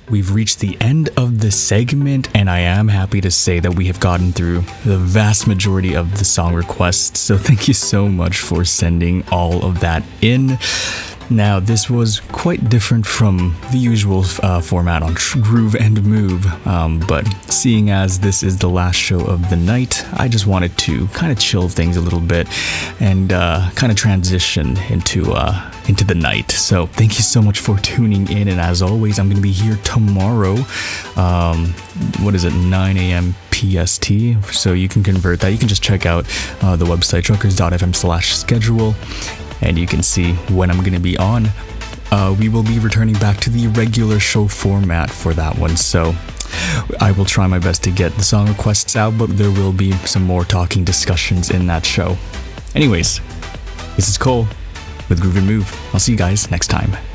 we've reached the end of the segment, and I am happy to say that we have gotten through the vast majority of the song requests. So thank you so much for sending all of that in. Now, this was quite different from the usual format on Groove and Move, but seeing as this is the last show of the night, I just wanted to kind of chill things a little bit and kind of transition into the night. So thank you so much for tuning in, and as always, I'm going to be here tomorrow, 9 a.m. PST, so you can convert that. You can just check out the website truckers.fm/schedule, and you can see when I'm going to be on. We will be returning back to the regular show format for that one, so I will try my best to get the song requests out, but there will be some more talking discussions in that show. Anyways, this is Cole with Groove and Move. I'll see you guys next time.